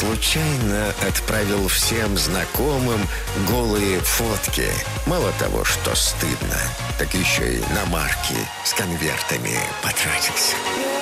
случайно отправил всем знакомым голые фотки. Мало того, что стыдно, так еще и на марки с конвертами потратился.